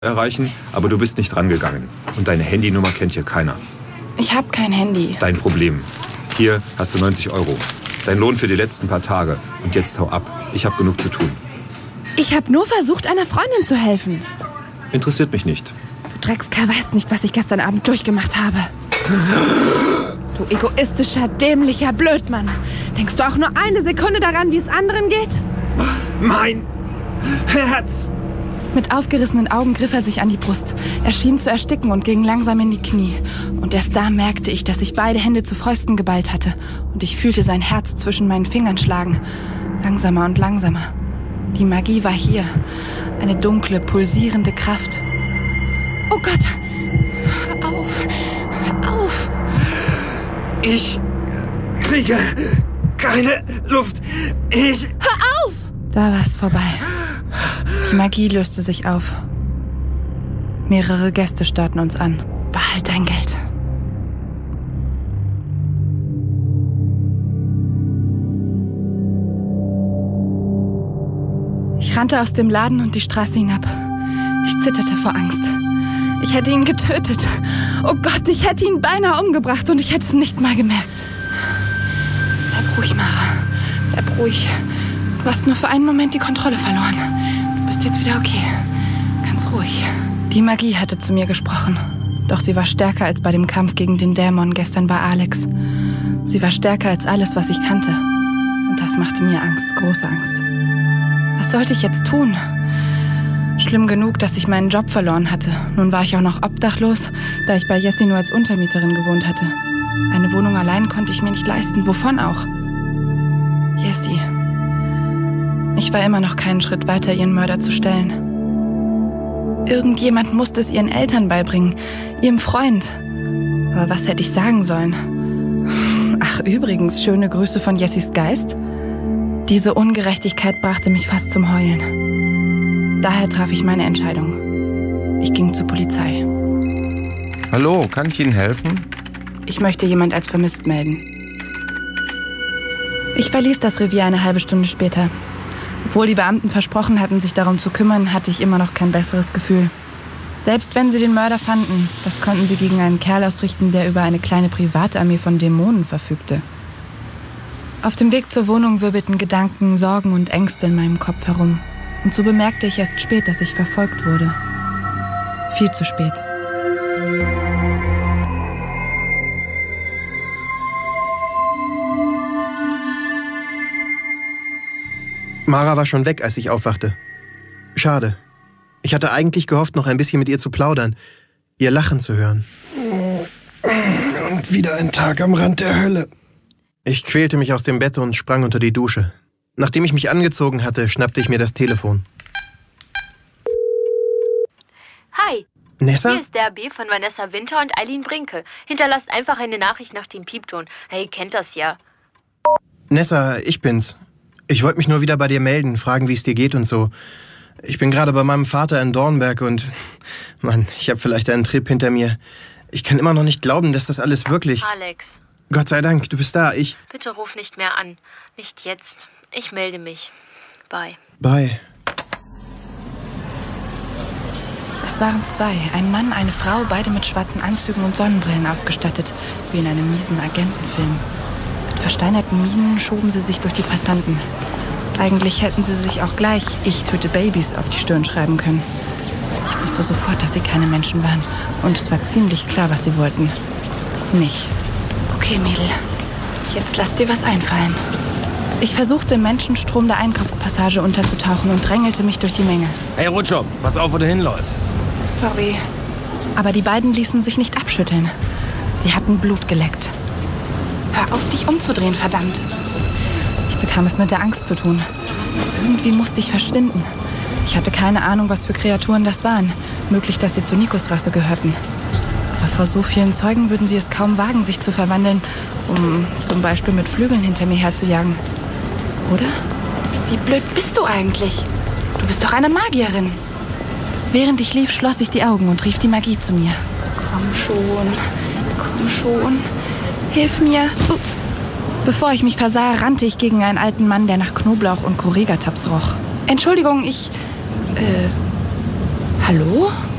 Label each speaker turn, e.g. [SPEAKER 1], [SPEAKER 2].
[SPEAKER 1] erreichen, aber du bist nicht rangegangen. Und deine Handynummer kennt hier keiner.
[SPEAKER 2] Ich habe kein Handy.
[SPEAKER 1] Dein Problem. Hier hast du 90 €. Dein Lohn für die letzten paar Tage. Und jetzt hau ab. Ich habe genug zu tun.
[SPEAKER 2] Ich habe nur versucht, einer Freundin zu helfen.
[SPEAKER 1] Interessiert mich nicht.
[SPEAKER 2] Du Dreckskerl weißt nicht, was ich gestern Abend durchgemacht habe. Du egoistischer, dämlicher Blödmann. Denkst du auch nur eine Sekunde daran, wie es anderen geht?
[SPEAKER 1] Mein Herz!
[SPEAKER 2] Mit aufgerissenen Augen griff er sich an die Brust. Er schien zu ersticken und ging langsam in die Knie. Und erst da merkte ich, dass ich beide Hände zu Fäusten geballt hatte. Und ich fühlte sein Herz zwischen meinen Fingern schlagen. Langsamer und langsamer. Die Magie war hier. Eine dunkle, pulsierende Kraft. Oh Gott! Hör auf! Hör auf!
[SPEAKER 1] Ich kriege keine Luft.
[SPEAKER 2] Hör auf! Da war es vorbei. Die Magie löste sich auf. Mehrere Gäste starrten uns an. Behalt dein Geld. Ich rannte aus dem Laden und die Straße hinab. Ich zitterte vor Angst. Ich hätte ihn getötet. Oh Gott, ich hätte ihn beinahe umgebracht und ich hätte es nicht mal gemerkt. Bleib ruhig, Mara. Bleib ruhig. Du hast nur für einen Moment die Kontrolle verloren. Du bist jetzt wieder okay. Ganz ruhig. Die Magie hatte zu mir gesprochen. Doch sie war stärker als bei dem Kampf gegen den Dämon gestern bei Alex. Sie war stärker als alles, was ich kannte. Und das machte mir Angst, große Angst. Was sollte ich jetzt tun? Schlimm genug, dass ich meinen Job verloren hatte. Nun war ich auch noch obdachlos, da ich bei Jessie nur als Untermieterin gewohnt hatte. Eine Wohnung allein konnte ich mir nicht leisten. Wovon auch? Jessie. Ich war immer noch keinen Schritt weiter, ihren Mörder zu stellen. Irgendjemand musste es ihren Eltern beibringen, ihrem Freund. Aber was hätte ich sagen sollen? Ach, übrigens, schöne Grüße von Jessies Geist. Diese Ungerechtigkeit brachte mich fast zum Heulen. Daher traf ich meine Entscheidung. Ich ging zur Polizei.
[SPEAKER 3] Hallo, kann ich Ihnen helfen?
[SPEAKER 2] Ich möchte jemand als vermisst melden. Ich verließ das Revier eine halbe Stunde später. Obwohl die Beamten versprochen hatten, sich darum zu kümmern, hatte ich immer noch kein besseres Gefühl. Selbst wenn sie den Mörder fanden, was konnten sie gegen einen Kerl ausrichten, der über eine kleine Privatarmee von Dämonen verfügte? Auf dem Weg zur Wohnung wirbelten Gedanken, Sorgen und Ängste in meinem Kopf herum. Und so bemerkte ich erst spät, dass ich verfolgt wurde. Viel zu spät.
[SPEAKER 4] Mara war schon weg, als ich aufwachte. Schade. Ich hatte eigentlich gehofft, noch ein bisschen mit ihr zu plaudern, ihr Lachen zu hören.
[SPEAKER 5] Und wieder ein Tag am Rand der Hölle.
[SPEAKER 4] Ich quälte mich aus dem Bett und sprang unter die Dusche. Nachdem ich mich angezogen hatte, schnappte ich mir das Telefon.
[SPEAKER 6] Hi.
[SPEAKER 4] Nessa?
[SPEAKER 6] Hier ist der B von Vanessa Winter und Eileen Brinke. Hinterlasst einfach eine Nachricht nach dem Piepton. Ihr kennt das ja.
[SPEAKER 4] Nessa, ich bin's. Ich wollte mich nur wieder bei dir melden, fragen, wie es dir geht und so. Ich bin gerade bei meinem Vater in Dornberg und... Mann, ich habe vielleicht einen Trip hinter mir. Ich kann immer noch nicht glauben, dass das alles wirklich...
[SPEAKER 6] Alex.
[SPEAKER 4] Gott sei Dank, du bist da,
[SPEAKER 6] Bitte ruf nicht mehr an. Nicht jetzt. Ich melde mich. Bye.
[SPEAKER 4] Bye.
[SPEAKER 2] Es waren zwei, ein Mann, eine Frau, beide mit schwarzen Anzügen und Sonnenbrillen ausgestattet, wie in einem miesen Agentenfilm. Mit versteinerten Mienen schoben sie sich durch die Passanten. Eigentlich hätten sie sich auch gleich "Ich töte Babys" auf die Stirn schreiben können. Ich wusste sofort, dass sie keine Menschen waren. Und es war ziemlich klar, was sie wollten. Mich. Okay, Mädel. Jetzt lass dir was einfallen. Ich versuchte, im Menschenstrom der Einkaufspassage unterzutauchen und drängelte mich durch die Menge.
[SPEAKER 5] Hey Rutschopf, pass auf, wo du hinläufst.
[SPEAKER 2] Sorry. Aber die beiden ließen sich nicht abschütteln. Sie hatten Blut geleckt. Hör auf, dich umzudrehen, verdammt. Ich bekam es mit der Angst zu tun. Irgendwie musste ich verschwinden. Ich hatte keine Ahnung, was für Kreaturen das waren. Möglich, dass sie zur Nikos-Rasse gehörten. Aber vor so vielen Zeugen würden sie es kaum wagen, sich zu verwandeln, um zum Beispiel mit Flügeln hinter mir herzujagen. Oder? Wie blöd bist du eigentlich? Du bist doch eine Magierin. Während ich lief, schloss ich die Augen und rief die Magie zu mir. Komm schon, komm schon. Hilf mir. Bevor ich mich versah, rannte ich gegen einen alten Mann, der nach Knoblauch und Correga-Tabs roch. Entschuldigung, Hallo?